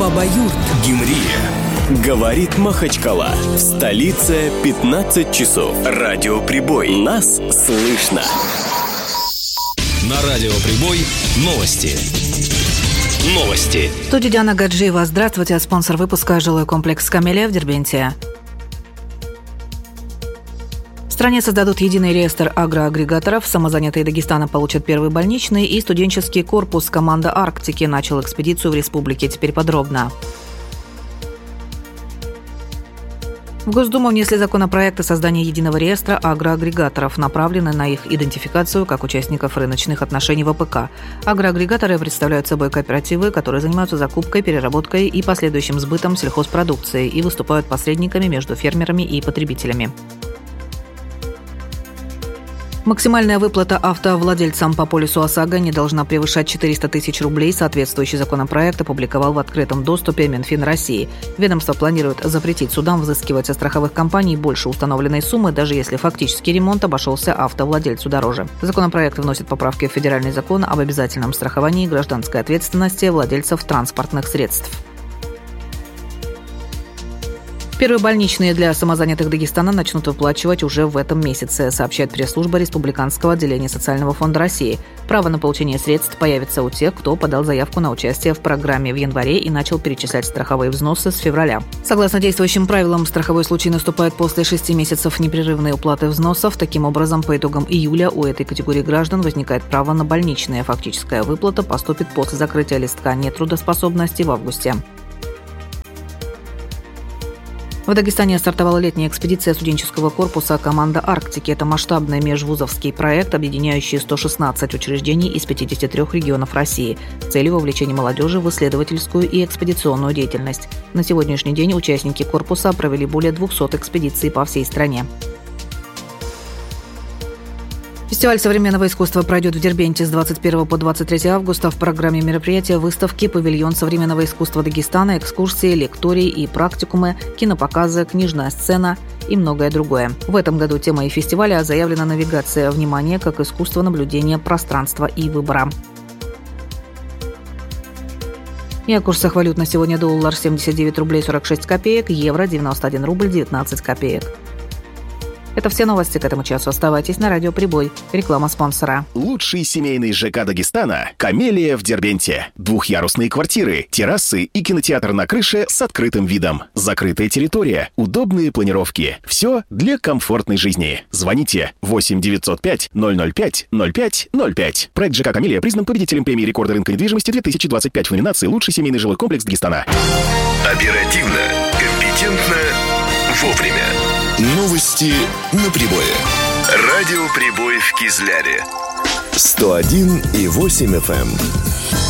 Баба-Юрт, Гимрия. Говорит Махачкала. В столице 15 часов. Радиоприбой. Нас слышно. На Радиоприбой новости. В студии Диана Гаджиева. Здравствуйте. Спонсор выпуска — жилой комплекс «Камелия» в Дербенте. В стране создадут единый реестр агроагрегаторов. Самозанятые Дагестана получат первый больничный. И студенческий корпус команда «Арктики» начал экспедицию в республике. Теперь подробно. В Госдуму внесли законопроект о создании единого реестра агроагрегаторов, направленный на их идентификацию как участников рыночных отношений в АПК. Агроагрегаторы представляют собой кооперативы, которые занимаются закупкой, переработкой и последующим сбытом сельхозпродукции и выступают посредниками между фермерами и потребителями. Максимальная выплата автовладельцам по полису ОСАГО не должна превышать 400 тысяч рублей. Соответствующий законопроект опубликовал в открытом доступе Минфин России. Ведомство планирует запретить судам взыскивать со страховых компаний больше установленной суммы, даже если фактический ремонт обошелся автовладельцу дороже. Законопроект вносит поправки в федеральный закон об обязательном страховании гражданской ответственности владельцев транспортных средств. Первые больничные для самозанятых Дагестана начнут выплачивать уже в этом месяце, сообщает пресс-служба Республиканского отделения Социального фонда России. Право на получение средств появится у тех, кто подал заявку на участие в программе в январе и начал перечислять страховые взносы с февраля. Согласно действующим правилам, страховой случай наступает после 6 месяцев непрерывной уплаты взносов. Таким образом, по итогам июля у этой категории граждан возникает право на больничные. Фактическая выплата поступит после закрытия листка нетрудоспособности в августе. В Дагестане стартовала летняя экспедиция студенческого корпуса «Команда Арктики». Это масштабный межвузовский проект, объединяющий 116 учреждений из 53 регионов России с целью вовлечения молодежи в исследовательскую и экспедиционную деятельность. На сегодняшний день участники корпуса провели более 200 экспедиций по всей стране. Фестиваль современного искусства пройдет в Дербенте с 21 по 23 августа. В программе мероприятия выставки, павильон современного искусства Дагестана, экскурсии, лектории и практикумы, кинопоказы, книжная сцена и многое другое. В этом году темой фестиваля заявлена навигация внимания как искусство наблюдения пространства и выбора. И о курсах валют на сегодня: доллар 79 рублей 46 копеек, евро 91 рубль 19 копеек. Это все новости к этому часу. Оставайтесь на Радиоприбой. Реклама спонсора. Лучший семейный ЖК Дагестана – «Камелия» в Дербенте. Двухъярусные квартиры, террасы и кинотеатр на крыше с открытым видом. Закрытая территория, удобные планировки. Все для комфортной жизни. Звоните 8 905 005 05 05. Проект ЖК «Камелия» признан победителем премии рекорда рынка недвижимости 2025 в номинации «Лучший семейный жилой комплекс Дагестана». Оперативно, компетентно, вовремя. Новости на прибое. Радиоприбой в Кизляре. 101,8 FM.